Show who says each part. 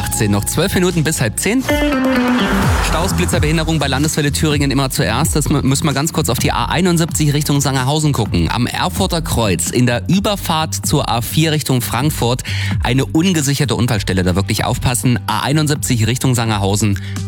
Speaker 1: 18, noch 12 Minuten bis 9:30. Staus, Blitzerbehinderung bei Landeswelle Thüringen immer zuerst. Das müssen wir ganz kurz auf die A71 Richtung Sangerhausen gucken. Am Erfurter Kreuz in der Überfahrt zur A4 Richtung Frankfurt eine ungesicherte Unfallstelle. Da wirklich aufpassen. A71 Richtung Sangerhausen.